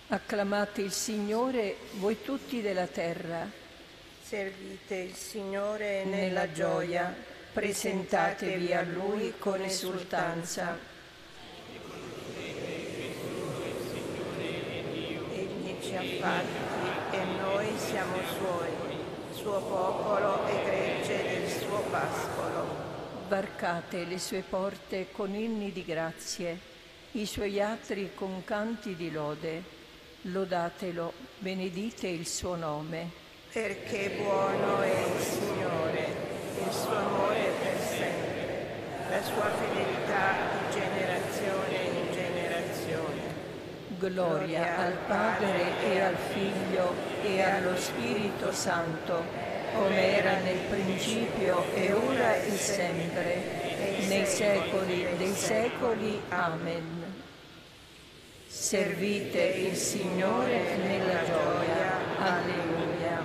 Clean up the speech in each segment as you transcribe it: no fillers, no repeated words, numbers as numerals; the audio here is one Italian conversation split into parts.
Acclamate il Signore, voi tutti della terra. Servite il Signore nella gioia, presentatevi a Lui con esultanza. Egli ci ha fatti e noi siamo Suoi, suo popolo e gregge del suo pascolo. Varcate le sue porte con inni di grazie, i suoi atri con canti di lode. Lodatelo, benedite il suo nome. Perché buono è il Signore, il suo amore per sempre, la sua fedeltà di generazione in generazione. Gloria al Padre e al Figlio e allo Spirito Santo, come era nel principio e ora e sempre, nei secoli dei secoli. Amen. Servite il Signore nella gioia. Alleluia.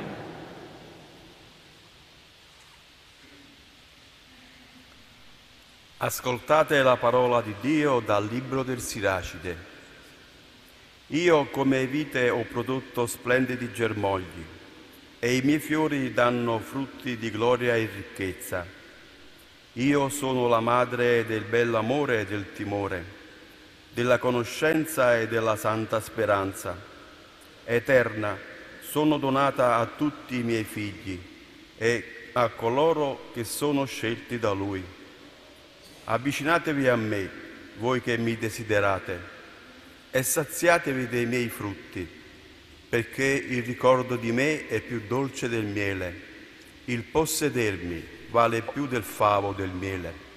Ascoltate la parola di Dio dal libro del Siracide. Io come vite ho prodotto splendidi germogli e i miei fiori danno frutti di gloria e ricchezza. Io sono la madre del bell'amore e del timore, della conoscenza e della santa speranza. Eterna, sono donata a tutti i miei figli e a coloro che sono scelti da Lui. Avvicinatevi a me, voi che mi desiderate, e saziatevi dei miei frutti, perché il ricordo di me è più dolce del miele, il possedermi vale più del favo del miele.